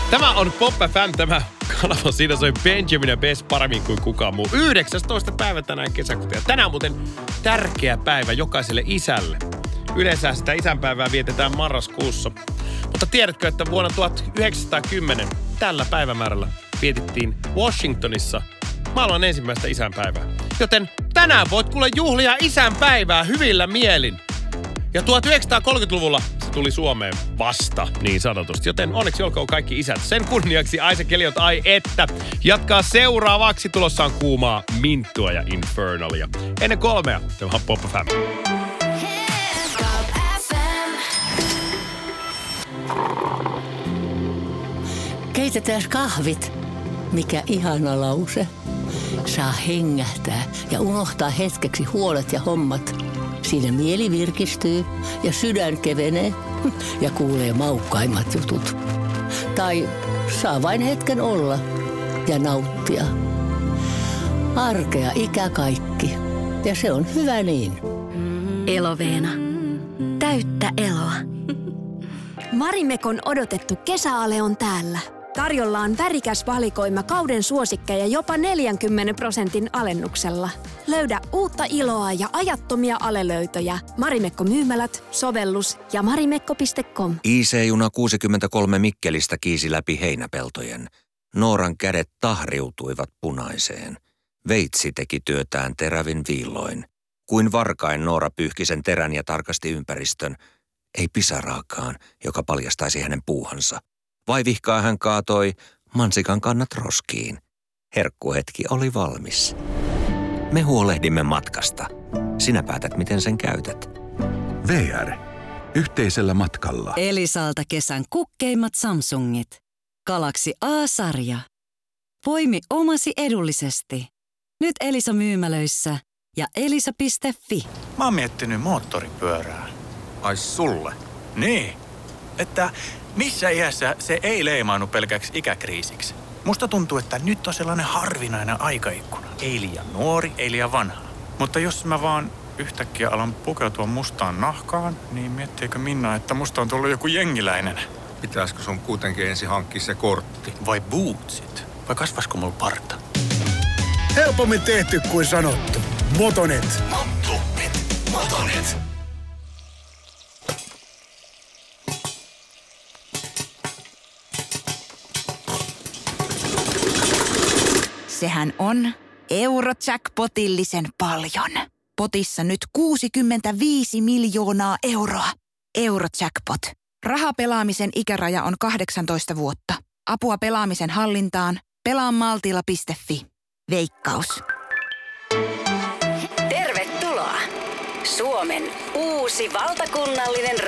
Tämä on Pop FM, tämä kanava. Siinä soi Benjamin ja Bess paremmin kuin kukaan muu. 19. päivä tänään kesäkuuta. Ja tänään on muuten tärkeä päivä jokaiselle isälle. Yleensä sitä isänpäivää vietetään marraskuussa. Mutta tiedätkö, että vuonna 1910 tällä päivämäärällä vietettiin Washingtonissa maailman ensimmäistä isänpäivää. Joten tänään voit kuule juhlia isänpäivää hyvillä mielin. Ja 1930-luvulla se tuli Suomeen vasta niin sanotusti. Joten onneksi olkoon kaikki isät. Sen kunniaksi Isaac Elliot, ai että, jatkaa seuraavaksi. Tulossa on kuumaa Minttua ja Infernalia. Ennen 3, tämä on Pop FM. Keitetään kahvit. Mikä ihana lause. Saa hengähtää ja unohtaa hetkeksi huolet ja hommat. Siinä mieli virkistyy ja sydän kevenee ja kuulee maukkaimmat jutut. Tai saa vain hetken olla ja nauttia. Arkea ikä kaikki. Ja se on hyvä niin. Eloveena. Täyttä eloa. Marimekon odotettu kesäale on täällä. Tarjolla on värikäs valikoima kauden suosikkeja jopa 40% alennuksella. Löydä uutta iloa ja ajattomia alelöytöjä Marimekko-myymälät, sovellus ja marimekko.com. IC-juna 63 Mikkelistä kiisi läpi heinäpeltojen. Nooran kädet tahriutuivat punaiseen. Veitsi teki työtään terävin viilloin. Kuin varkain Noora pyyhki sen terän ja tarkasti ympäristön. Ei pisaraakaan, joka paljastaisi hänen puuhansa. Vaivihkaa hän kaatoi mansikan kannat roskiin. Herkkuhetki oli valmis. Me huolehdimme matkasta. Sinä päätät, miten sen käytät. VR. Yhteisellä matkalla. Elisalta kesän kukkeimmat Samsungit. Galaxy A-sarja. Poimi omasi edullisesti. Nyt Elisa-myymälöissä ja elisa.fi. Mä oon miettinyt moottoripyörää. Ai sulle? Niin, että missä iässä se ei leimaannu pelkäksi ikäkriisiksi. Musta tuntuu, että nyt on sellainen harvinainen aikaikkuna. Ei liian nuori, ei liian vanha. Mutta jos mä vaan yhtäkkiä alan pukeutua mustaan nahkaan, niin miettiikö Minna, että musta on tullut joku jengiläinen? Pitäisikö sun kuitenkin ensin hankkia se kortti? Vai bootsit? Vai kasvasko mulla parta? Helpommin tehty kuin sanottu. Motonet. Motonet. Sehän on Eurojackpotillisen paljon. Potissa nyt 65 miljoonaa euroa. Eurojackpot. Rahapelaamisen ikäraja on 18 vuotta. Apua pelaamisen hallintaan. Pelaamaltilla.fi. Veikkaus. Tervetuloa! Suomen uusi valtakunnallinen